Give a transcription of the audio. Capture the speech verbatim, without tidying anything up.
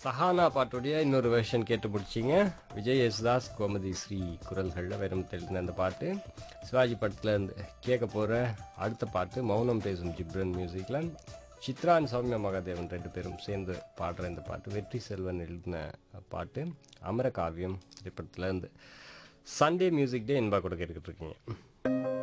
சஹானா பாட்டுடைய இன்னொரு வெர்ஷன் கேட்டு முடிச்சிங்க. விஜய் யேசுதாஸ் கோமதி ஸ்ரீ குரல்களில் வெறும் தெளிந்த அந்த பாட்டு. சிவாஜி படத்தில் இருந்து கேட்க போகிற அடுத்த பாட்டு மௌனம் பேசும் ஜிப்ரன் மியூசிக்கில் சித்ரான் சௌமியா மகாதேவன் ரெண்டு பேரும் சேர்ந்து பாடுற இந்த பாட்டு வெற்றி செல்வன் எழுதின பாட்டு. அமரகாவியம் திரைப்படத்தில் இருந்து சண்டே மியூசிக் டே என்பா கூட கேட்டுக்கிட்டு இருக்கீங்க.